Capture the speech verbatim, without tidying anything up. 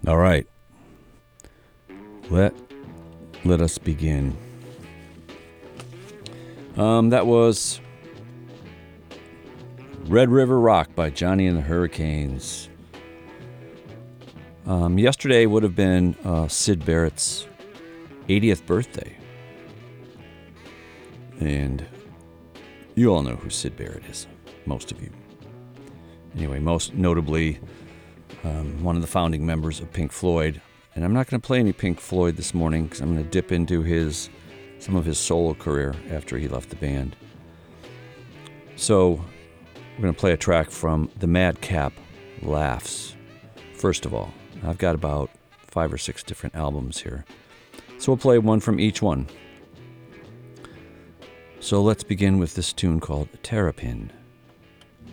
All right. Let let us begin. Um, that was Red River Rock by Johnny and the Hurricanes. Um, yesterday would have been uh, Syd Barrett's eightieth birthday. And you all know who Syd Barrett is, most of you. Anyway, most notably, um, one of the founding members of Pink Floyd. And I'm not going to play any Pink Floyd this morning because I'm going to dip into his some of his solo career after he left the band. So we're going to play a track from The Madcap Laughs. First of all, I've got about five or six different albums here. So we'll play one from each one. So let's begin with this tune called Terrapin.